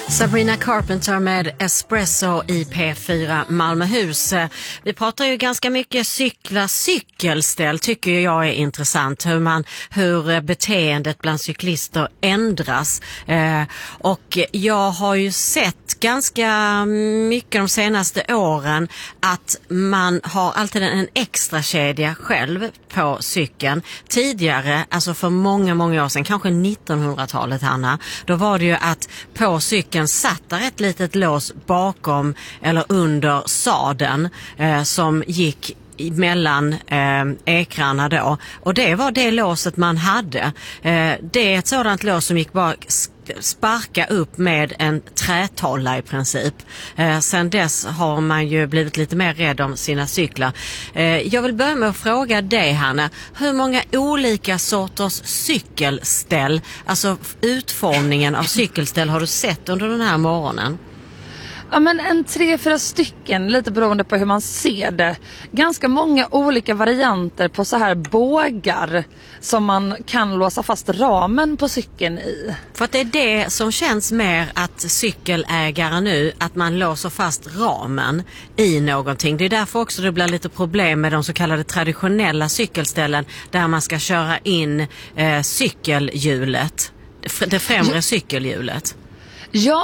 Sabrina Carpenter med Espresso i P4 Malmöhus. Vi pratar ju ganska mycket cykelställ, tycker jag är intressant. Hur beteendet bland cyklister ändras. Och jag har ju sett ganska mycket de senaste åren att man har alltid en extra kedja själv på cykeln. Tidigare, alltså för många år sedan, kanske 1900-talet, Hanna, då var det ju att på cykeln satt där ett litet lås bakom eller under sadeln som gick mellan ekrarna då. Och det var det låset man hade. Det är ett sådant lås som gick bara sparka upp med en trätolla i princip. Sen dess har man ju blivit lite mer rädd om sina cyklar. Jag vill börja med att fråga dig, Hanna, hur många olika sorters cykelställ, alltså utformningen av cykelställ, har du sett under den här morgonen? Ja, men 3-4 stycken, lite beroende på hur man ser det. Ganska många olika varianter på så här bågar som man kan låsa fast ramen på cykeln i. För att det är det som känns mer att cykelägare nu, att man låser fast ramen i någonting. Det är därför också det blir lite problem med de så kallade traditionella cykelställen där man ska köra in cykelhjulet, det främre cykelhjulet. Ja,